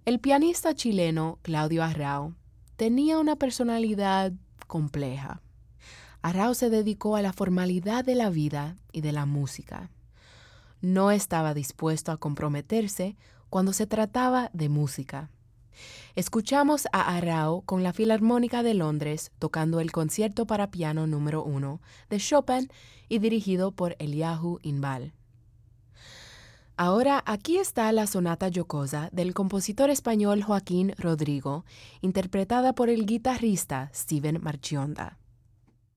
El pianista chileno Claudio Arrau tenía una personalidad compleja. Arrau se dedicó a la formalidad de la vida y de la música. No estaba dispuesto a comprometerse cuando se trataba de música. Escuchamos a Arrau con la Filarmónica de Londres tocando el Concierto para piano número 1 de Chopin y dirigido por Eliahu Inbal. Ahora aquí está la Sonata Jocosa del compositor español Joaquín Rodrigo, interpretada por el guitarrista Steven Marchionda.